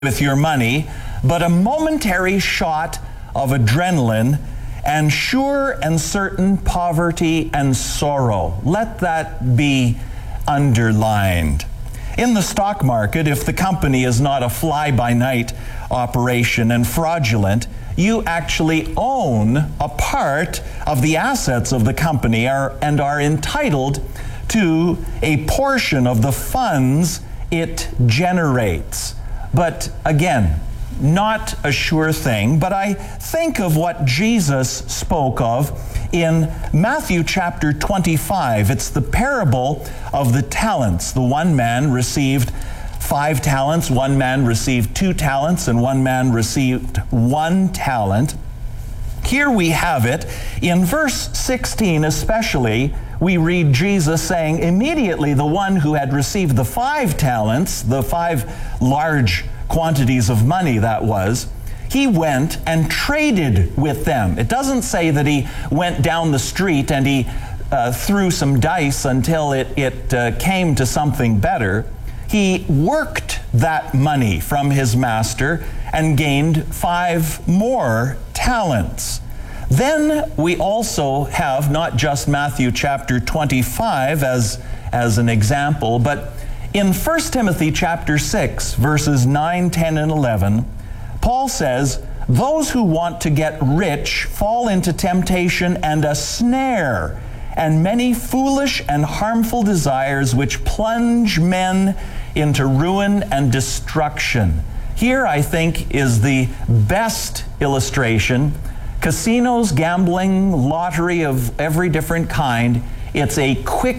with your money, but a momentary shot of adrenaline and sure and certain poverty and sorrow. Let that be underlined. In the stock market, if the company is not a fly-by-night operation and fraudulent, you actually own a part of the assets of the company and are entitled to a portion of the funds it generates. But again, not a sure thing, but I think of what Jesus spoke of in Matthew chapter 25. It's the parable of the talents. The one man received 5 talents, one man received 2 talents, and one man received 1 talent. Here we have it. In verse 16 especially, we read Jesus saying, immediately the one who had received the 5 talents, the 5 large quantities of money that was, he went and traded with them. It doesn't say that he went down the street and he threw some dice until it came to something better. He worked that money from his master and gained 5 more talents. Then we also have not just Matthew chapter 25 as an example, but in 1 Timothy chapter 6, verses 9, 10, and 11, Paul says, those who want to get rich fall into temptation and a snare, and many foolish and harmful desires which plunge men into ruin and destruction. Here, I think, is the best illustration. Casinos, gambling, lottery of every different kind, it's a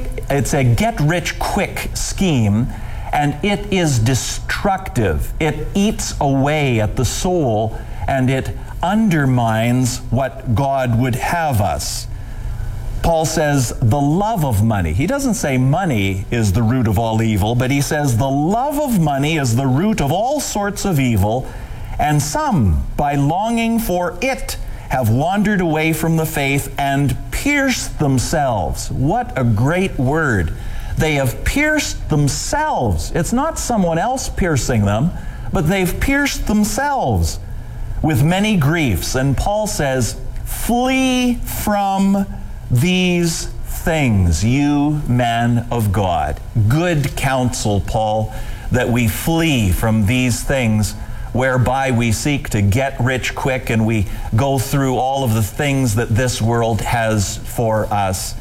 get-rich-quick scheme, and it is destructive. It eats away at the soul, and it undermines what God would have us. Paul says the love of money. He doesn't say money is the root of all evil, but he says the love of money is the root of all sorts of evil, and some, by longing for it, have wandered away from the faith and pierced themselves. What a great word. They have pierced themselves. It's not someone else piercing them, but they've pierced themselves with many griefs. And Paul says, flee from these things, you man of God. Good counsel, Paul, that we flee from these things whereby we seek to get rich quick and we go through all of the things that this world has for us.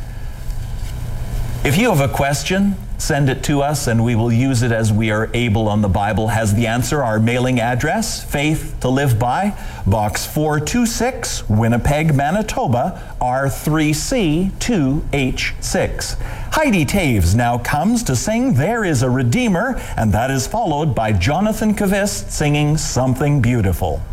If you have a question, send it to us and we will use it as we are able on The Bible Has the Answer. Our mailing address, Faith to Live By, Box 426, Winnipeg, Manitoba, R3C 2H6. Heidi Taves now comes to sing There Is a Redeemer, and that is followed by Jonathan Cavist singing Something Beautiful.